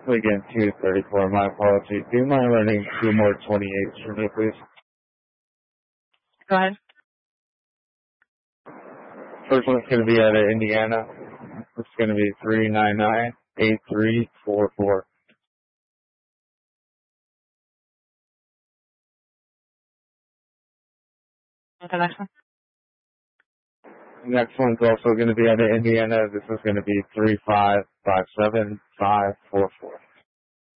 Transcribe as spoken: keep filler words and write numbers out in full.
Again, two thirty-four, my apologies. Do you mind running two more twenty-eights for me, please? Go ahead. First one's going to be out of Indiana. It's going to be three nine nine eight three four four. Okay, next one. Next one's also going to be out of Indiana. This is going to be three five five seven five four four.